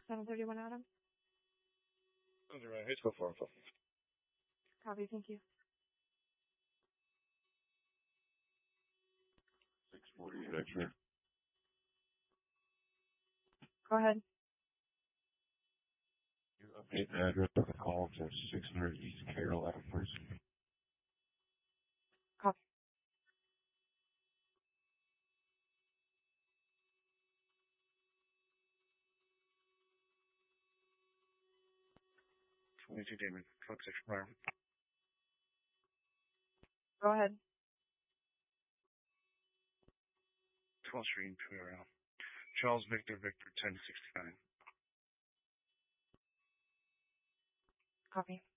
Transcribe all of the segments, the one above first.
731 Adam. Those are right. Let's go for info. Copy, thank you. 648 X-ray. Go ahead. You update the address of the call to 600 East Carroll Ave, please. Copy. Damon, Truck 6 Prior. Go ahead. 12th Street, Imperial. Charles Victor, 1069. Copy.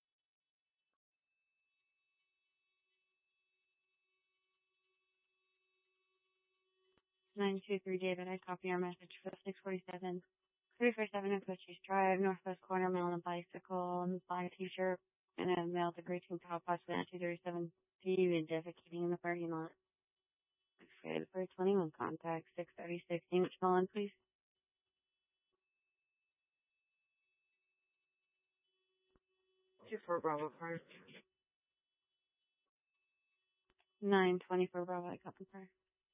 (923) David, I copy your message for 647. 347 in Cochise Drive, northwest corner, mail on a bicycle, and black t-shirt, and a mail to Great Town, possibly at 237 P, and defecating in the parking lot. Okay, for 21 contact, 636, English Mullen, please. Two for Bravo Park. 924 Bravo, I copy her.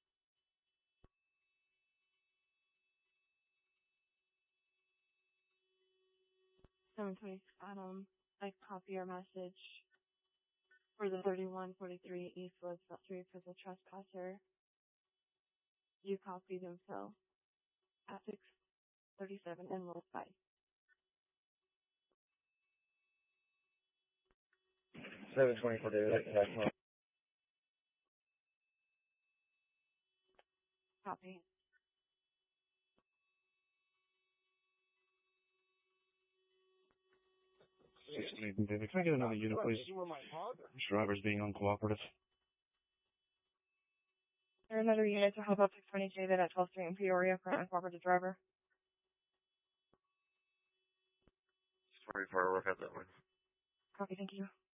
720 Adam, I copy your message for the 3143 Eastwood Street for the trespasser. You copied him, so at 637 and roll 5. 724 David, Copy. David, can I get another unit, please? This driver's being uncooperative. There another unit to help out 620 David at 12th Street in Peoria for an uncooperative driver. Sorry for our work out that way. Copy, thank you.